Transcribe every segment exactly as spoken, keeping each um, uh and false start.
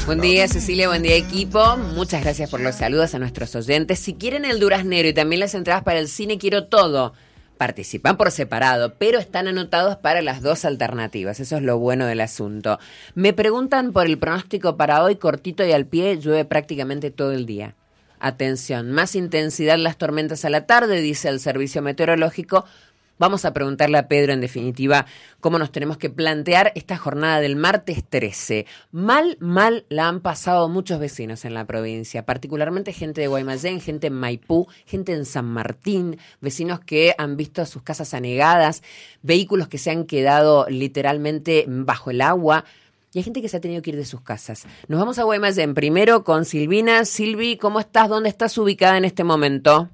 Buen día, Cecilia, buen día, equipo. Muchas gracias por los saludos a nuestros oyentes. Si quieren el duraznero y también las entradas para el cine Quiero Todo, participan por separado, pero están anotados para las dos alternativas. Eso es lo bueno del asunto. Me preguntan por el pronóstico para hoy, cortito y al pie, llueve prácticamente todo el día. Atención, más intensidad las tormentas a la tarde, dice el servicio meteorológico. Vamos a preguntarle a Pedro, en definitiva, cómo nos tenemos que plantear esta jornada del martes trece. Mal, mal la han pasado muchos vecinos en la provincia, particularmente gente de Guaymallén, gente en Maipú, gente en San Martín, vecinos que han visto sus casas anegadas, vehículos que se han quedado literalmente bajo el agua. Y hay gente que se ha tenido que ir de sus casas. Nos vamos a Guaymallén primero con Silvina. Silvi, ¿cómo estás? ¿Dónde estás ubicada en este momento?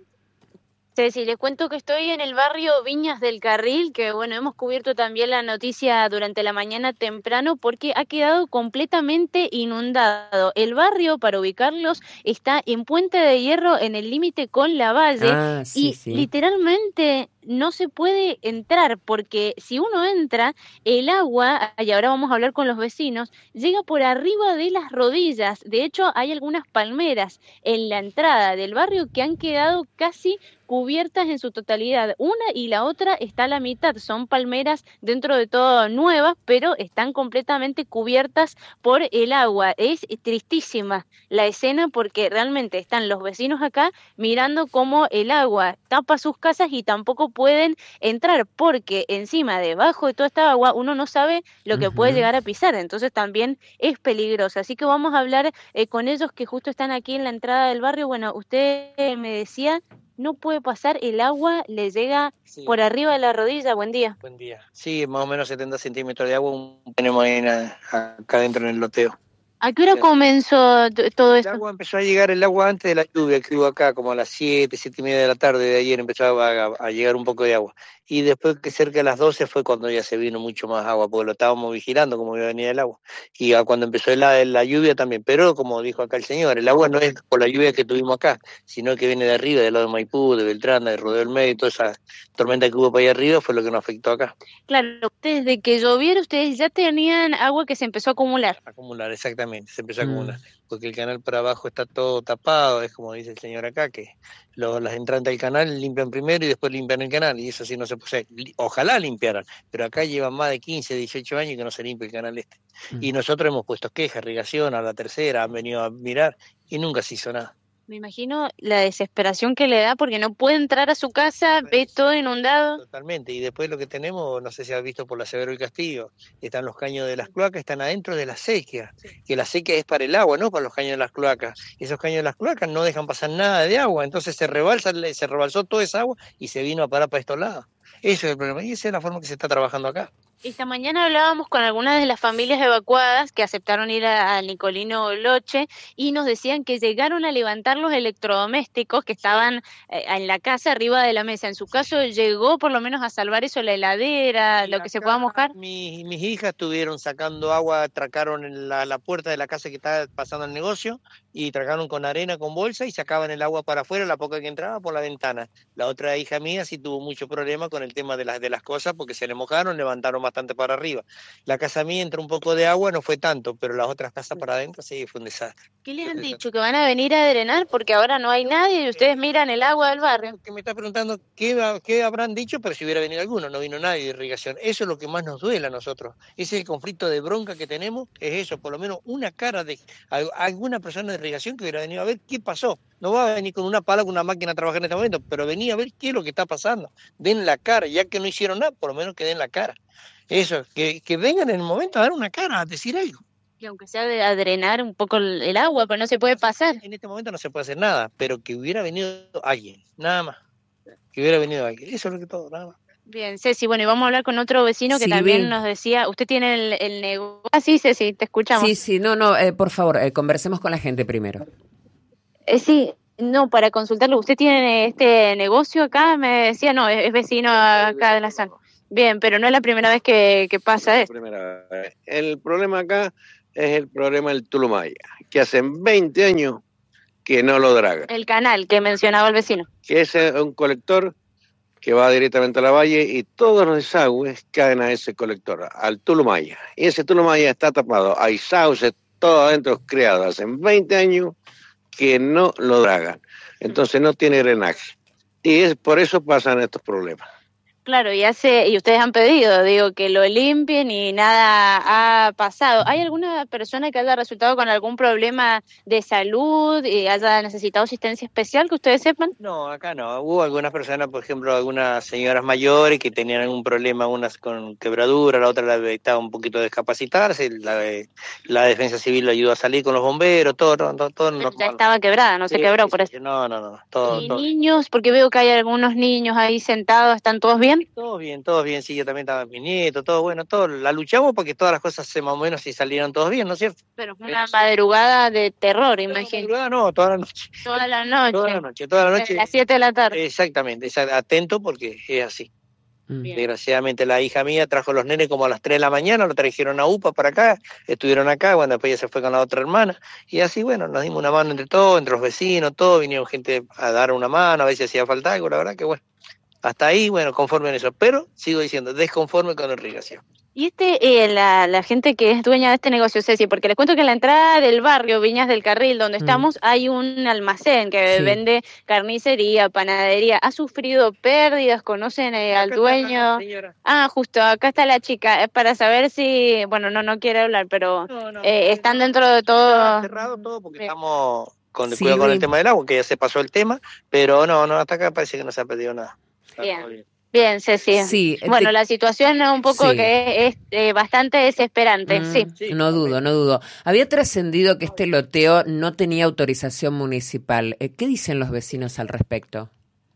Ceci, les cuento que estoy en el barrio Viñas del Carril, que bueno, hemos cubierto también la noticia durante la mañana temprano porque ha quedado completamente inundado. El barrio, para ubicarlos, está en Puente de Hierro, en el límite con Lavalle, ah, sí, y sí. literalmente no se puede entrar porque si uno entra, el agua, y ahora vamos a hablar con los vecinos, llega por arriba de las rodillas. De hecho, hay algunas palmeras en la entrada del barrio que han quedado casi cubiertas en su totalidad. Una y la otra está a la mitad. Son palmeras dentro de todo nuevas, pero están completamente cubiertas por el agua. Es tristísima la escena porque realmente están los vecinos acá mirando cómo el agua tapa sus casas y tampoco pueden entrar porque encima, debajo de toda esta agua, uno no sabe lo que uh-huh. puede llegar a pisar. Entonces también es peligroso. Así que vamos a hablar eh, con ellos que justo están aquí en la entrada del barrio. Bueno, usted eh, me decía... no puede pasar, el agua le llega sí. por arriba de la rodilla. Buen día. Buen día. Sí, más o menos setenta centímetros de agua tenemos ahí en, acá dentro en el loteo. ¿A qué hora sí. comenzó t- todo el esto? El agua empezó a llegar, el agua antes de la lluvia que hubo acá, como a las siete, siete y media de la tarde de ayer empezó a, a llegar un poco de agua. Y después que cerca de las doce fue cuando ya se vino mucho más agua, porque lo estábamos vigilando como iba a venir el agua. Y cuando empezó la, la lluvia también. Pero como dijo acá el señor, el agua no es por la lluvia que tuvimos acá, sino que viene de arriba, del lado de Maipú, de Beltrán, de Rodeo del Medio, toda esa tormenta que hubo para allá arriba fue lo que nos afectó acá. Claro, desde que lloviera ustedes ya tenían agua que se empezó a acumular. Acumular, exactamente, se empezó a acumular. Mm. Porque el canal para abajo está todo tapado, es como dice el señor acá, que lo, las entrantes del canal limpian primero y después limpian el canal, y eso sí no se puede. Ojalá limpiaran, pero acá llevan más de quince, dieciocho años que no se limpia el canal este. Mm. Y nosotros hemos puesto quejas, irrigación, a la tercera, han venido a mirar y nunca se hizo nada. Me imagino la desesperación que le da porque no puede entrar a su casa, ve todo inundado. Totalmente, y después lo que tenemos, no sé si has visto por la Severo y Castillo, están los caños de las cloacas, están adentro de la sequía, que la sequía es para el agua, no para los caños de las cloacas. Esos caños de las cloacas no dejan pasar nada de agua, entonces se rebalsa, se rebalsó toda esa agua y se vino a parar para estos lados. Eso es el problema, y esa es la forma que se está trabajando acá. Esta mañana hablábamos con algunas de las familias evacuadas que aceptaron ir a, a Nicolino Loche y nos decían que llegaron a levantar los electrodomésticos que estaban eh, en la casa arriba de la mesa. En su caso, ¿llegó por lo menos a salvar eso, la heladera, y lo que se pueda mojar? Mi, mis hijas estuvieron sacando agua, atracaron en la, la puerta de la casa que estaba pasando el negocio y tracaron con arena, con bolsa y sacaban el agua para afuera, la poca que entraba por la ventana. La otra hija mía sí tuvo mucho problema con el tema de las, de las cosas porque se le mojaron, levantaron bastante para arriba. La casa mía entró un poco de agua, no fue tanto, pero las otras casas para adentro sí fue un desastre. ¿Qué les han dicho? ¿Que van a venir a drenar? Porque ahora no hay nadie y ustedes miran el agua del barrio. Que me está preguntando qué, qué habrán dicho, pero si hubiera venido alguno, no vino nadie de irrigación. Eso es lo que más nos duele a nosotros. Ese es el conflicto de bronca que tenemos, es eso, por lo menos una cara de alguna persona de irrigación que hubiera venido a ver qué pasó. No va a venir con una pala, con una máquina a trabajar en este momento, pero venía a ver qué es lo que está pasando. Den la cara, ya que no hicieron nada, por lo menos que den la cara. Eso, que, que vengan en el momento a dar una cara, a decir algo. Y aunque sea de a drenar un poco el, el agua, pero no se puede pasar. En este momento no se puede hacer nada, pero que hubiera venido alguien, nada más. Que hubiera venido alguien, eso es lo que todo, nada más. Bien, Ceci, bueno, y vamos a hablar con otro vecino que sí, también bien. Nos decía, usted tiene el, el negocio. Ah, sí, Ceci, te escuchamos. Sí, sí, no, no, eh, por favor, eh, conversemos con la gente primero. Eh, sí, no, para consultarlo, ¿usted tiene este negocio acá? Me decía, no, es, es vecino acá de la zona. Bien, pero no es la primera vez que, que pasa esto. Primera vez. El problema acá es el problema del Tulumaya, que hace veinte años que no lo draga. El canal que mencionaba el vecino. Que es un colector que va directamente a la valle y todos los desagües caen a ese colector, al Tulumaya. Y ese Tulumaya está tapado. Hay sauces, todo adentro criado, hace veinte años que no lo dragan, entonces no tiene drenaje, y es por eso pasan estos problemas. Claro, y hace y ustedes han pedido, digo, que lo limpien y nada ha pasado. ¿Hay alguna persona que haya resultado con algún problema de salud y haya necesitado asistencia especial que ustedes sepan? No, acá no. Hubo algunas personas, por ejemplo, algunas señoras mayores que tenían algún problema, unas con quebradura, la otra la estaba un poquito de discapacitarse, la, la defensa civil lo ayudó a salir con los bomberos, todo, todo, todo normal. Ya estaba quebrada, no se Sí, quebró sí, por eso. sí, no, no, no. Todo, ¿Y todo. niños? Porque veo que hay algunos niños ahí sentados, ¿están todos bien? Todos bien, todos bien, sí, yo también estaba mi nieto, todo bueno, todo, la luchamos porque todas las cosas se más o menos sí salieron todos bien, ¿no es cierto? Pero fue una madrugada de terror, Toda la imagino. madrugada, no, toda la noche. Toda la noche. Toda la noche, toda la noche. A las siete de la tarde. Exactamente, atento porque es así. Bien. Desgraciadamente la hija mía trajo los nenes como a las tres de la mañana, lo trajeron a UPA para acá, estuvieron acá, bueno, después ella se fue con la otra hermana, y así, bueno, nos dimos una mano entre todos, entre los vecinos, todos, vinieron gente a dar una mano, a ver si hacía falta algo, la verdad que bueno. Hasta ahí, bueno, conforme en eso, pero sigo diciendo, desconforme con la irrigación. Y este, eh, la, la gente que es dueña de este negocio, Ceci, porque les cuento que en la entrada del barrio Viñas del Carril, donde Mm. estamos, hay un almacén que Sí. vende carnicería, panadería. ¿Ha sufrido pérdidas? ¿Conocen eh, al Acá está dueño? la señora. Ah, justo, acá está la chica, es para saber si, bueno, no, no quiere hablar, pero No, no, eh, están no, dentro de está todo. cerrado todo porque Bien. estamos con Sí, cuidado con el Luis. tema del agua, que ya se pasó el tema, pero no, no, hasta acá parece que no se ha perdido nada. Está Bien. todo bien. Bien, Ceci. Sí, Bueno, te- la situación es un poco Sí. que es, es, eh, bastante desesperante, Mm, sí. Sí, no dudo, no dudo. Había trascendido que este loteo no tenía autorización municipal. Eh, ¿Qué dicen los vecinos al respecto?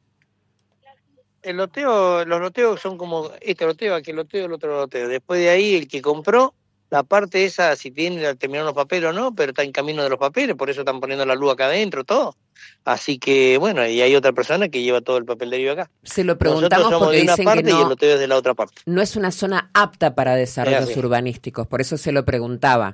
El loteo, los loteos son como este loteo, aquel loteo, el otro loteo. Después de ahí, el que compró, la parte esa, si tiene, terminaron los papeles o no, pero está en camino de los papeles, por eso están poniendo la luz acá adentro, todo. Así que, bueno, y hay otra persona que lleva todo el papelerío acá. Se lo Nosotros preguntamos somos porque de una dicen que parte y el no, loteo es de la otra parte. no es una zona apta para desarrollos así. urbanísticos, por eso se lo preguntaba.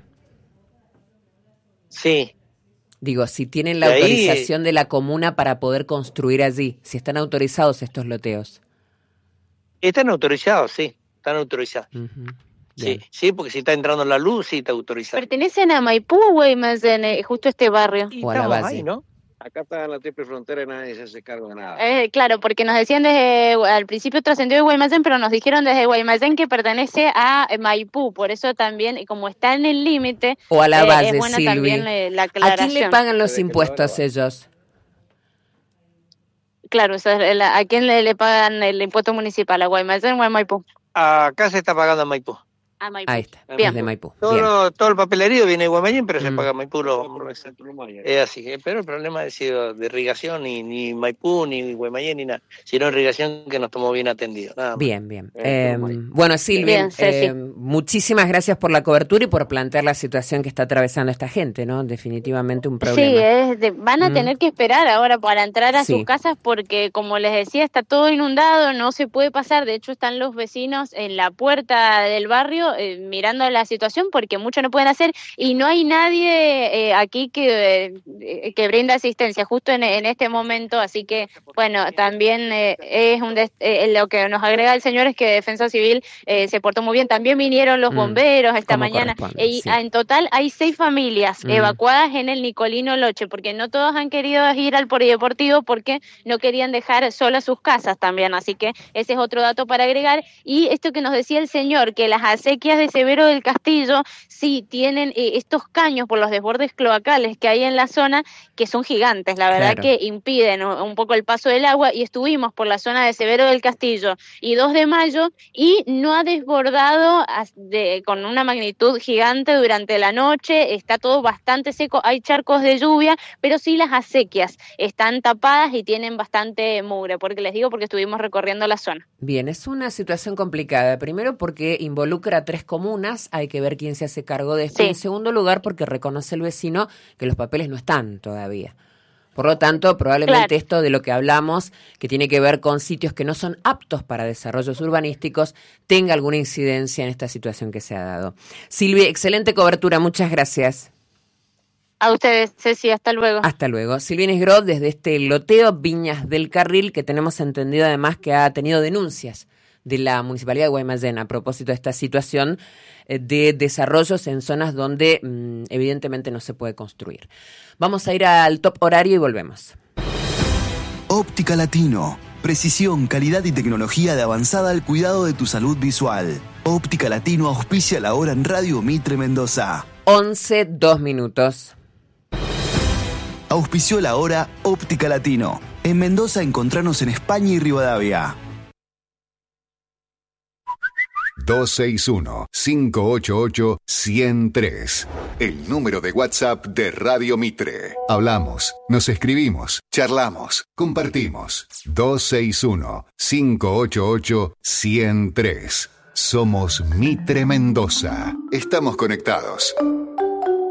Sí, Digo, si tienen la De ahí, autorización de la comuna para poder construir allí, si están autorizados estos loteos. están autorizados, sí, están autorizados. Ujú. Sí, Bien. sí, porque si está entrando la luz, sí está autorizado. ¿Pertenecen a Maipú o Guaymallén, eh, justo este barrio? Y O a la estamos base. ahí, ¿no? Acá está en la triple frontera y nadie se hace cargo de nada. Eh, claro, porque nos decían desde, al principio trascendió de Guaymallén, pero nos dijeron desde Guaymallén que pertenece a eh, Maipú, por eso también, y como está en el límite, O a la eh, base, es buena Silvi. también eh, la ¿A aclaración. quién le pagan los Desde que impuestos la- ellos? Claro, o sea, la- ¿a quién le, le pagan el impuesto municipal? ¿A Guaymallén o a Maipú? Acá se está pagando en Maipú. A Maipú. Ahí está, Bien. es de Maipú. Todo, Bien. lo- todo el papelerío viene de Guaymallén, pero se Mm. paga en Maipú. Lo, es así. eh, Pero el problema ha sido de irrigación, ni, ni Maipú, ni Guaymallén, ni nada. Sino irrigación que nos tomó bien atendido. Nada más. Bien, bien. Eh, Eh, Turumay. bueno, Silvi, Bien, Ceci. eh, muchísimas gracias por la cobertura y por plantear la situación que está atravesando esta gente, ¿no? Definitivamente un problema. Sí, es de- van a Mm. tener que esperar ahora para entrar a Sí. sus casas porque, como les decía, está todo inundado, no se puede pasar. De hecho, están los vecinos en la puerta del barrio eh, mirando la situación porque mucho no pueden hacer y no hay nadie eh, aquí que, eh, que brinda asistencia justo en, en este momento. Así que, bueno, también eh, es un des- eh, lo que nos agrega el señor es que Defensa Civil eh, se portó muy bien. También vinieron los Mm, bomberos esta como mañana. corresponde, Y sí. en total hay seis familias Mm. evacuadas en el Nicolino Loche, porque no todos han querido ir al polideportivo porque no querían dejar solas sus casas también, así que ese es otro dato para agregar. Y esto que nos decía el señor, que las acequias de Severo del Castillo sí tienen eh, estos caños por los desbordes cloacales que hay en la zona, que son gigantes, la verdad Claro. que impiden un un poco el paso del agua, y estuvimos por la zona de Severo del Castillo y dos de mayo, y no ha desbordado as- de, con una magnitud gigante durante la noche, está todo bastante seco, hay charcos de lluvia, pero sí las acequias están tapadas y tienen bastante mugre, porque les digo, porque estuvimos recorriendo la zona. Bien, es una situación complicada. Primero porque involucra a tres comunas, hay que ver quién se hace cargo de esto. Sí. Y en segundo lugar porque reconoce el vecino que los papeles no están todavía. Por lo tanto, probablemente Claro. esto de lo que hablamos, que tiene que ver con sitios que no son aptos para desarrollos urbanísticos, tenga alguna incidencia en esta situación que se ha dado. Silvia, excelente cobertura, muchas gracias. A ustedes, Ceci, hasta luego. Hasta luego. Silvia Nisgró, desde este loteo Viñas del Carril, que tenemos entendido además que ha tenido denuncias de la Municipalidad de Guaymallén a propósito de esta situación, eh, de desarrollos en zonas donde mm, evidentemente no se puede construir. Vamos a ir al top horario y volvemos. Óptica Latino. Precisión, calidad y tecnología de avanzada al cuidado de tu salud visual. Óptica Latino auspicia la hora en Radio Mitre Mendoza. once, dos minutos. Auspició la hora Óptica Latino. En Mendoza encontranos en España y Rivadavia. dos seis uno, cinco ocho ocho, uno cero tres. El número de WhatsApp de Radio Mitre. Hablamos, nos escribimos, charlamos, compartimos. dos seis uno, cinco ocho ocho, uno cero tres. Somos Mitre Mendoza. Estamos conectados.